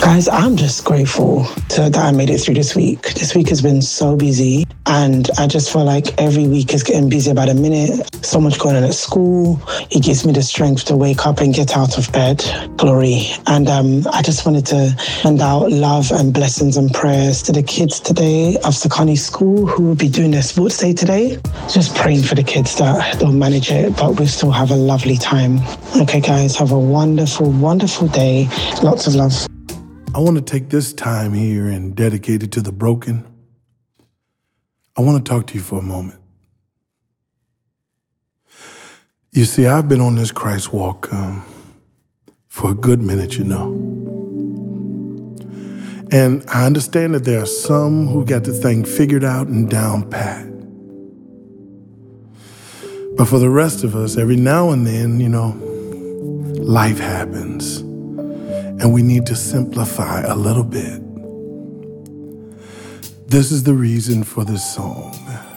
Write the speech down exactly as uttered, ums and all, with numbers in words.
Guys, I'm just grateful to, that I made it through this week. This week has been so busy, and I just feel like every week is getting busier by the minute. So much going on at school. It gives me the strength to wake up and get out of bed. Glory. And um, I just wanted to send out love and blessings and prayers to the kids today of Sekani School who will be doing their sports day today. Just praying for the kids that they'll manage it, but we'll still have a lovely time. Okay, guys, have a wonderful, wonderful day. Lots of love. I want to take this time here and dedicate it to the broken. I want to talk to you for a moment. You see, I've been on this Christ walk um, for a good minute, you know. And I understand that there are some who got the thing figured out and down pat. But for the rest of us, every now and then, you know, life happens. And we need to simplify a little bit. This is the reason for this song.